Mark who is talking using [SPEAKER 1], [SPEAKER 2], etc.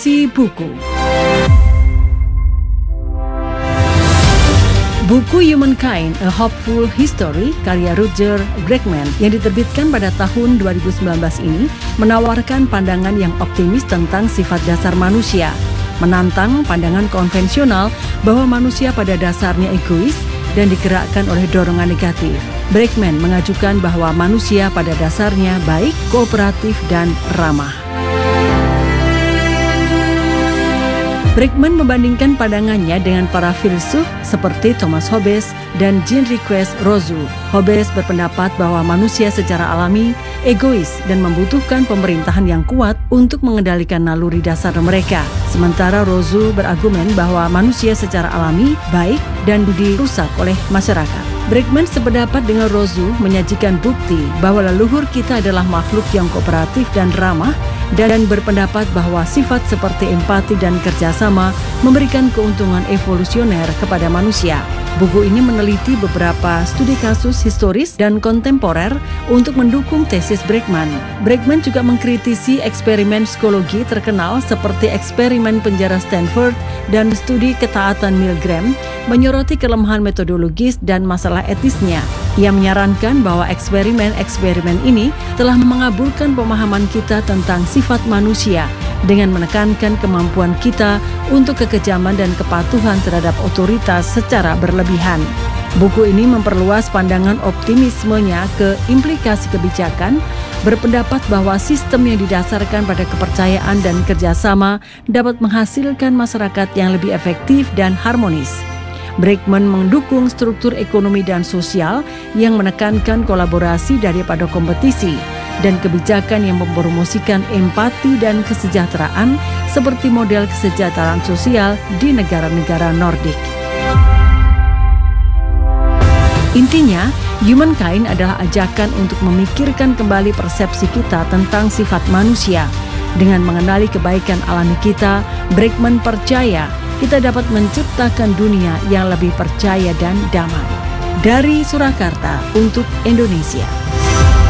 [SPEAKER 1] Si buku. Buku Humankind: A Hopeful History karya Rutger Bregman yang diterbitkan pada tahun 2019 ini menawarkan pandangan yang optimis tentang sifat dasar manusia, menantang pandangan konvensional bahwa manusia pada dasarnya egois dan digerakkan oleh dorongan negatif. Bregman mengajukan bahwa manusia pada dasarnya baik, kooperatif, dan ramah. Bregman membandingkan pandangannya dengan para filsuf seperti Thomas Hobbes dan Jean-Jacques Rousseau. Hobbes berpendapat bahwa manusia secara alami egois dan membutuhkan pemerintahan yang kuat untuk mengendalikan naluri dasar mereka. Sementara Rousseau berargumen bahwa manusia secara alami baik dan dirusak oleh masyarakat. Bregman sependapat dengan Rousseau, menyajikan bukti bahwa leluhur kita adalah makhluk yang kooperatif dan ramah, dan berpendapat bahwa sifat seperti empati dan kerjasama memberikan keuntungan evolusioner kepada manusia. Buku ini meneliti beberapa studi kasus historis dan kontemporer untuk mendukung tesis Bregman. Bregman juga mengkritisi eksperimen psikologi terkenal seperti eksperimen penjara Stanford dan studi ketaatan Milgram, menyoroti kelemahan metodologis dan masalah etisnya. Ia menyarankan bahwa eksperimen-eksperimen ini telah mengaburkan pemahaman kita tentang sifat manusia dengan menekankan kemampuan kita untuk kekejaman dan kepatuhan terhadap otoritas secara berlebihan. Buku ini memperluas pandangan optimismenya ke implikasi kebijakan, berpendapat bahwa sistem yang didasarkan pada kepercayaan dan kerjasama dapat menghasilkan masyarakat yang lebih efektif dan harmonis. Bregman mendukung struktur ekonomi dan sosial yang menekankan kolaborasi daripada kompetisi, dan kebijakan yang mempromosikan empati dan kesejahteraan seperti model kesejahteraan sosial di negara-negara Nordik. Intinya, Humankind adalah ajakan untuk memikirkan kembali persepsi kita tentang sifat manusia. Dengan mengenali kebaikan alami kita, Bregman percaya kita dapat menciptakan dunia yang lebih percaya dan damai. Dari Surakarta untuk Indonesia.